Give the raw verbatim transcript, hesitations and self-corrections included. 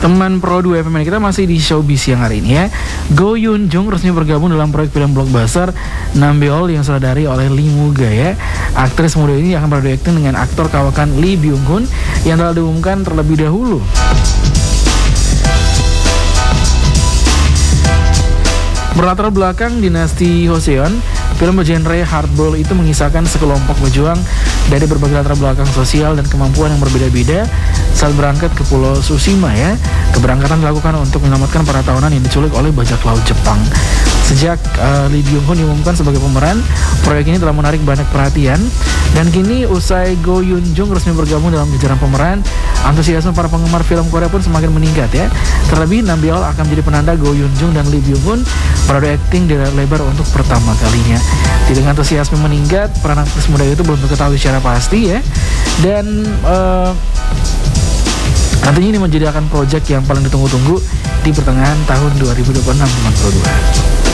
Teman Pro dua F M, kita masih di showbiz siang hari ini ya. Go Yoon Jung resmi bergabung dalam proyek film blockbuster Nambeol yang disutradarai oleh Lee Moo-ga ya. Aktris muda ini akan beradu akting dengan aktor kawakan Lee Byung-hun yang telah diumumkan terlebih dahulu. Berlatar belakang dinasti Joseon, film bergenre hardball itu mengisahkan sekelompok pejuang dari berbagai latar belakang sosial dan kemampuan yang berbeda-beda saat berangkat ke Pulau Tsushima ya. Keberangkatan dilakukan untuk menyelamatkan para tawanan yang diculik oleh bajak laut Jepang. Sejak uh, Lee Byung-hun diumumkan sebagai pemeran, proyek ini telah menarik banyak perhatian. Dan kini usai Go Yoon Jung resmi bergabung dalam jajaran pemeran, antusiasme para penggemar film Korea pun semakin meningkat ya. Terlebih Nambeol akan menjadi penanda Go Yoon Jung dan Lee Byung-hun beradu akting di layar lebar untuk pertama kalinya. Tidak dengan antusiasme meningkat, peran aktris muda itu belum diketahui secara pasti ya. Dan uh, nantinya ini menjadi akan proyek yang paling ditunggu-tunggu di pertengahan tahun dua ribu dua puluh enam teman Pro dua.